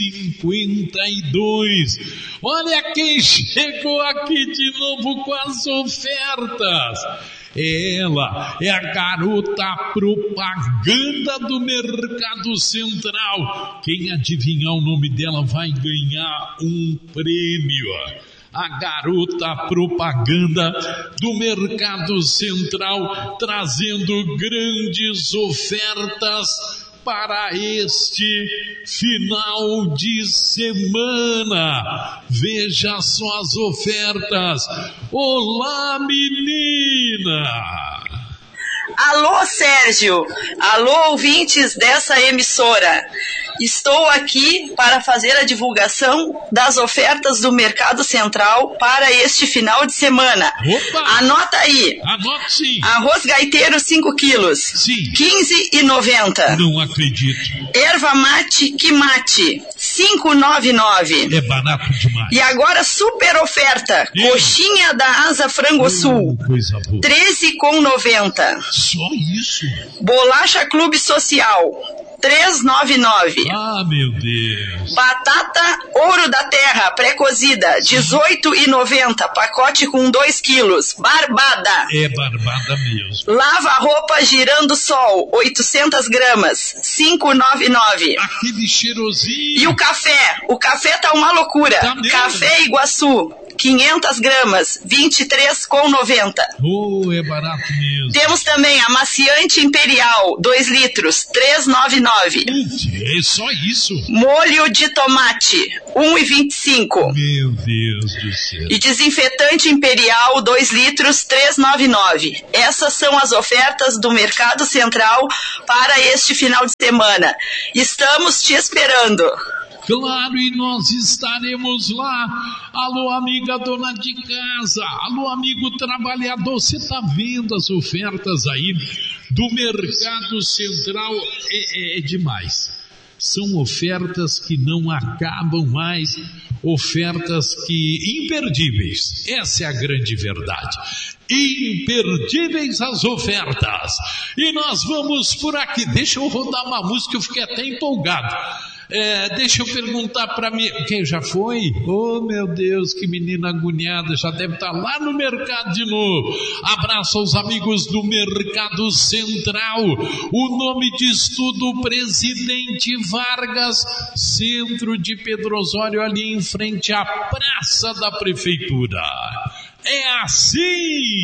52. Olha quem chegou aqui de novo com as ofertas. Ela é a garota propaganda do Mercado Central. Quem adivinhar o nome dela vai ganhar um prêmio. A garota propaganda do Mercado Central trazendo grandes ofertas para este final de semana. Veja só as ofertas. Olá, menina! Alô, Sérgio! Alô, ouvintes dessa emissora! Estou aqui para fazer a divulgação das ofertas do Mercado Central para este final de semana. Opa! Anota aí. Anote sim. Arroz gaiteiro 5 quilos. Sim. R$15,90. Não acredito. Erva mate quimate. R$5,99. É barato demais. E agora super oferta. Coxinha da Asa Frango Sul. Coisa boa. R$13,90. Só isso? Bolacha Clube Social. R$3,99. Ah, meu Deus. Batata Ouro da Terra, pré-cozida, R$18,90, pacote com 2 quilos. Barbada. É barbada mesmo. Lava-roupa Girando Sol, 800 gramas, R$5,99. Aquele cheirosinho. E o café? O café tá uma loucura. Tá mesmo? Café Iguaçu, 500 gramas, R$23,90. Oh, é barato mesmo. Temos também amaciante Imperial, 2 litros, R$3,99. É só isso? Molho de tomate, R$1,25. Meu Deus do céu. E desinfetante Imperial, 2 litros, R$3,99. Essas são as ofertas do Mercado Central para este final de semana. Estamos te esperando. Claro, e nós estaremos lá. Alô, amiga dona de casa. Alô, amigo trabalhador. Você está vendo as ofertas aí do Mercado Central? É demais. São ofertas que não acabam mais. Ofertas que imperdíveis. Essa é a grande verdade. Imperdíveis as ofertas. E nós vamos por aqui. Deixa eu rodar uma música, eu fiquei até empolgado. Deixa eu perguntar para mim, quem já foi? Oh, meu Deus, que menina agoniada, já deve estar lá no mercado de novo. Abraço aos amigos do Mercado Central. O nome diz tudo, Presidente Vargas, centro de Pedro Osório, ali em frente à Praça da Prefeitura. É assim!